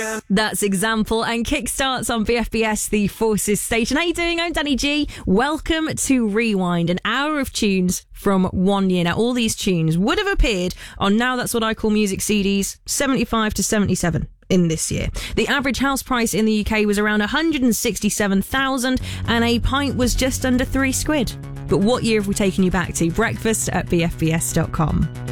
That's Example and Kickstarts on BFBS, the Forces station. How you doing? I'm Danny G. Welcome to Rewind, an hour of tunes from 1 year. Now, all these tunes would have appeared on Now That's What I Call Music CDs 75 to 77 in this year. The average house price in the UK was around 167,000 and a pint was just under £3. But what year have we taken you back to? Breakfast at bfbs.com.